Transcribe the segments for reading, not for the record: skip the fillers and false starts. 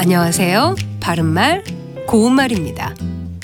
안녕하세요. 바른말, 고운말입니다.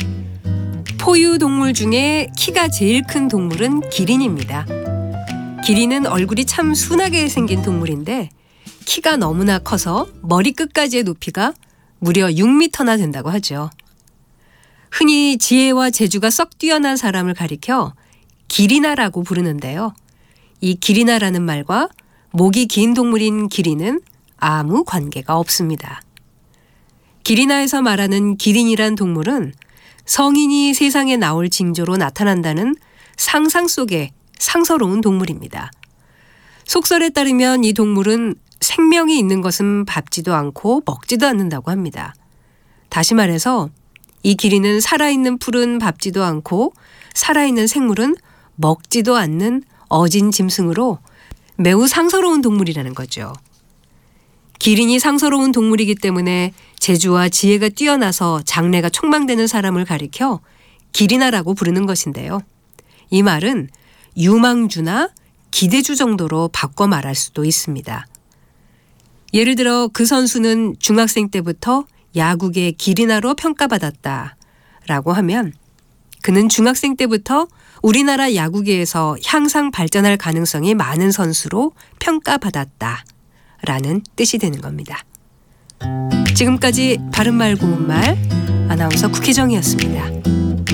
포유동물 중에 키가 제일 큰 동물은 기린입니다. 기린은 얼굴이 참 순하게 생긴 동물인데 키가 너무나 커서 머리끝까지의 높이가 무려 6m나 된다고 하죠. 흔히 지혜와 재주가 썩 뛰어난 사람을 가리켜 기리나라고 부르는데요. 이 기리나라는 말과 목이 긴 동물인 기린은 아무 관계가 없습니다. 기리나에서 말하는 기린이란 동물은 성인이 세상에 나올 징조로 나타난다는 상상 속의 상서로운 동물입니다. 속설에 따르면 이 동물은 생명이 있는 것은 밟지도 않고 먹지도 않는다고 합니다. 다시 말해서 이 기린은 살아있는 풀은 밟지도 않고 살아있는 생물은 먹지도 않는 어진 짐승으로 매우 상서로운 동물이라는 거죠. 기린이 상서로운 동물이기 때문에 재주와 지혜가 뛰어나서 장래가 촉망되는 사람을 가리켜 기리나라고 부르는 것인데요. 이 말은 유망주나 기대주 정도로 바꿔 말할 수도 있습니다. 예를 들어 그 선수는 중학생 때부터 야구계 기리나로 평가받았다라고 하면 그는 중학생 때부터 우리나라 야구계에서 향상 발전할 가능성이 많은 선수로 평가받았다라는 뜻이 되는 겁니다. 지금까지 바른말 고운말 아나운서 국혜정이었습니다.